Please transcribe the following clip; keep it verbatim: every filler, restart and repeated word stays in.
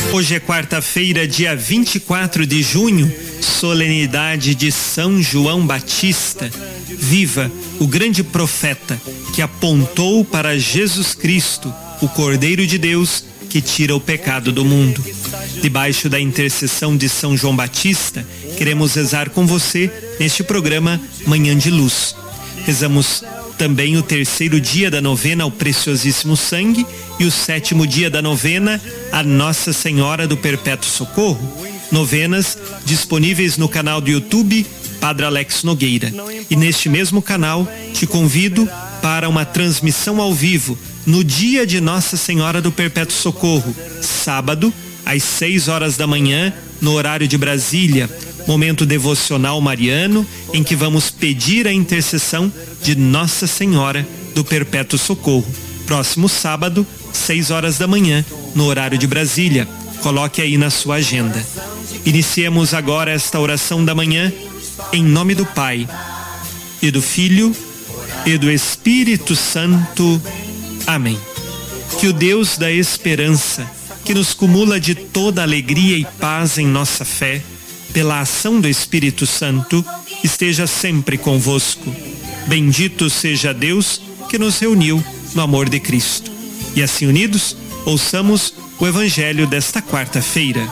Hoje é quarta-feira, dia vinte e quatro de junho, solenidade de São João Batista. Viva o grande profeta que apontou para Jesus Cristo, o Cordeiro de Deus que tira o pecado do mundo. Debaixo da intercessão de São João Batista, queremos rezar com você neste programa Manhã de Luz. Rezamos também o terceiro dia da novena ao Preciosíssimo Sangue e o sétimo dia da novena a Nossa Senhora do Perpétuo Socorro. Novenas disponíveis no canal do YouTube Padre Alex Nogueira. E neste mesmo canal te convido para uma transmissão ao vivo no dia de Nossa Senhora do Perpétuo Socorro, sábado, às seis horas da manhã, no horário de Brasília, momento devocional mariano, em que vamos pedir a intercessão de Nossa Senhora do Perpétuo Socorro. Próximo sábado, seis horas da manhã, no horário de Brasília. Coloque aí na sua agenda. Iniciemos agora esta oração da manhã, em nome do Pai, e do Filho, e do Espírito Santo. Amém. Que o Deus da esperança, que nos cumula de toda alegria e paz em nossa fé, pela ação do Espírito Santo, esteja sempre convosco. Bendito seja Deus que nos reuniu no amor de Cristo. E assim unidos, ouçamos o Evangelho desta quarta-feira.